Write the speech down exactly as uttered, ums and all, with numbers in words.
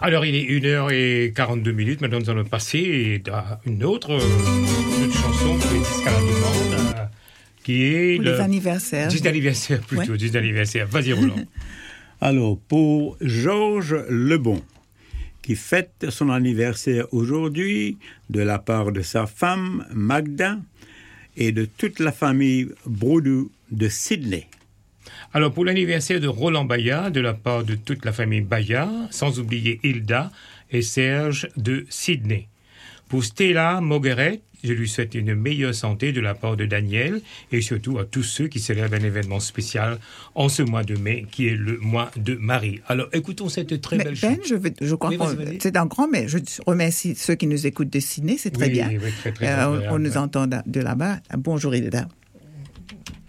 Alors, il est une heure quarante-deux minutes. Maintenant, nous allons passer à une autre, une autre chanson pour les disques à la demande, euh, qui est... Pour le... les anniversaires. dix anniversaires, plutôt, Ouais. dix anniversaires. Vas-y, Roland. Alors, pour Georges Lebon, qui fête son anniversaire aujourd'hui, de la part de sa femme, Magda, et de toute la famille Brodou de Sydney. Alors, pour l'anniversaire de Roland Bayat, de la part de toute la famille Bayat, sans oublier Hilda et Serge de Sydney. Pour Stella Mogueret, je lui souhaite une meilleure santé de la part de Daniel et surtout à tous ceux qui célèbrent un événement spécial en ce mois de mai, qui est le mois de Marie. Alors, écoutons cette très Mais belle Ben, chanson. je, veux, je crois Oui, que vas-y, vas-y. c'est un grand, mais je remercie ceux qui nous écoutent de Sydney, c'est très Oui, bien. oui, très, très Euh, on, agréable, on nous ouais. entend de là-bas. Bonjour Hilda.